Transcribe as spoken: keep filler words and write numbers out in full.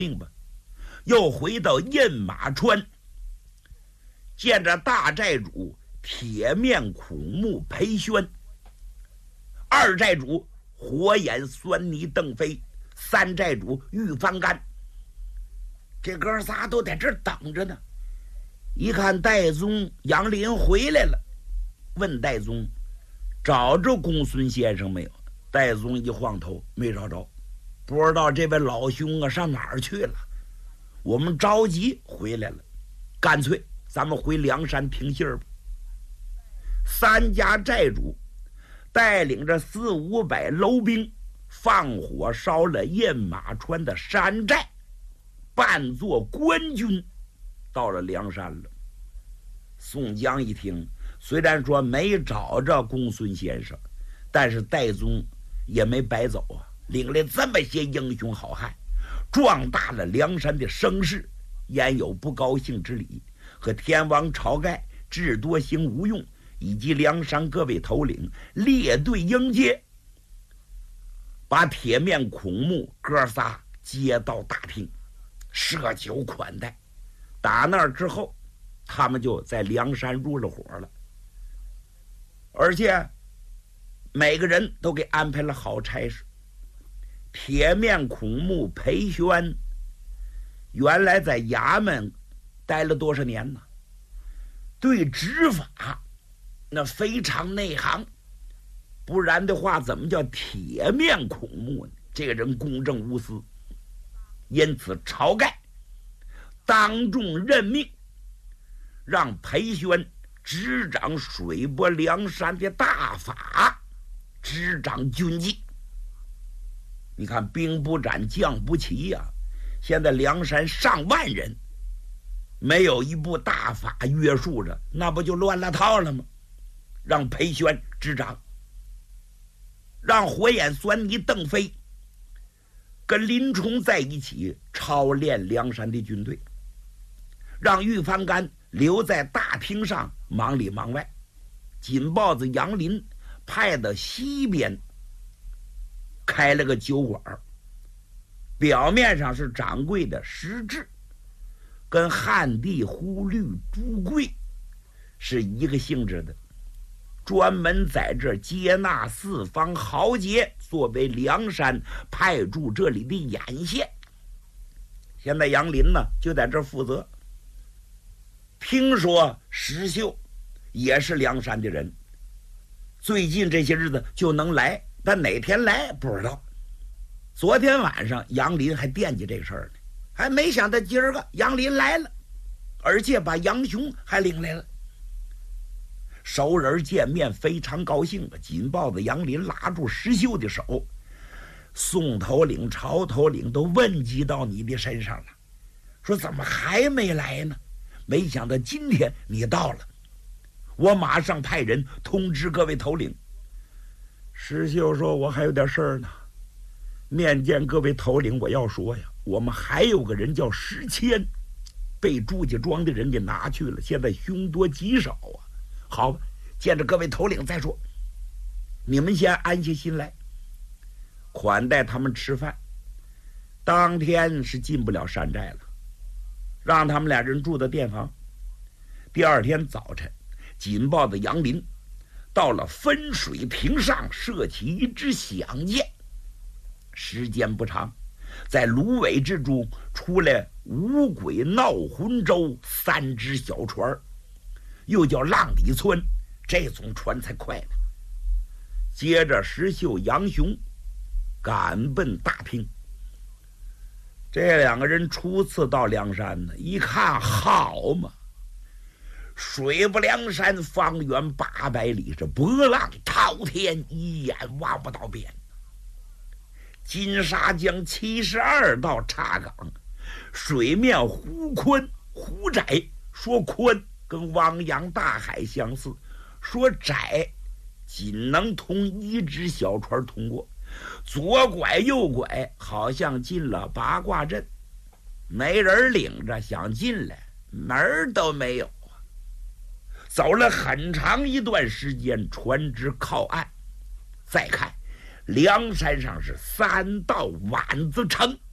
命吧，又回到印马川，见着大寨主铁面孔目裴宣，二寨主火眼酸泥邓飞，三寨主玉翻干，这哥仨都在这儿等着呢。一看戴宗杨林回来了，问戴宗找着公孙先生没有？戴宗一晃头，没找着，不知道这位老兄啊上哪儿去了。我们着急回来了，干脆咱们回梁山听信儿吧。三家寨主带领着四五百楼兵，放火烧了印马川的山寨，扮作官军到了梁山了。宋江一听，虽然说没找着公孙先生，但是戴宗也没白走啊，领来这么些英雄好汉，壮大了梁山的声势，焉有不高兴之理？和天王晁盖、智多星吴用以及梁山各位头领列队迎接，把铁面孔目哥仨接到大厅，设酒款待。打那儿之后，他们就在梁山入了伙了，而且每个人都给安排了好差事。铁面孔目裴宣原来在衙门待了多少年呢？对执法那非常内行，不然的话怎么叫铁面孔目呢？这个人公正无私，因此晁盖当众任命，让裴宣执掌水泊梁山的大法，执掌军纪。你看兵不斩将不齐呀、啊，现在梁山上万人，没有一部大法约束着，那不就乱了套了吗？让裴宣执掌，让火眼酸泥邓飞跟林冲在一起操练梁山的军队，让玉翻干留在大厅上忙里忙外，锦豹子杨林派到西边开了个酒馆，表面上是掌柜的，实质跟汉地忽律朱贵是一个性质的，专门在这接纳四方豪杰，作为梁山派驻这里的眼线。现在杨林呢就在这负责。听说石秀也是梁山的人，最近这些日子就能来，但哪天来不知道。昨天晚上杨林还惦记这个事儿呢，还没想到今儿个杨林来了，而且把杨雄还领来了。熟人见面非常高兴啊！锦豹子杨林拉住石秀的手，宋头领、曹头领都问及到你的身上了，说怎么还没来呢？没想到今天你到了，我马上派人通知各位头领。石秀说：“我还有点事儿呢，面见各位头领，我要说呀，我们还有个人叫石谦，被祝家庄的人给拿去了，现在凶多吉少啊。好吧，见着各位头领再说，你们先安下心来，款待他们吃饭。当天是进不了山寨了，让他们俩人住的店房。第二天早晨，锦豹子杨林到了分水亭上，射起一支响箭。时间不长，在芦苇之中出来五鬼闹魂舟三只小船，又叫浪里村，这种船才快呢。接着石秀、杨雄赶奔大厅。这两个人初次到梁山呢，一看好嘛，水泊梁山方圆八百里，这波浪滔天，一眼望不到边。金沙江七十二道岔港，水面忽宽忽窄，说宽跟汪洋大海相似，说窄仅能通一只小船通过，左拐右拐，好像进了八卦阵，没人领着，想进来门儿都没有啊！走了很长一段时间，船只靠岸，再看梁山上是三道碗子城，